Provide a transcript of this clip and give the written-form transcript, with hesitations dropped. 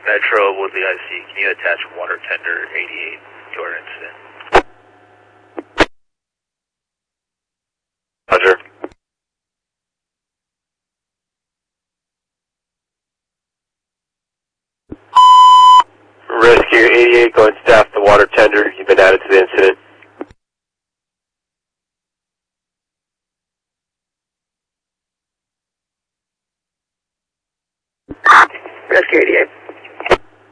Metro Woodley IC, can you attach water tender 88 to our incident? Roger. Rescue 88, go and staff the water tender. You've been added to the incident. Rescue 88.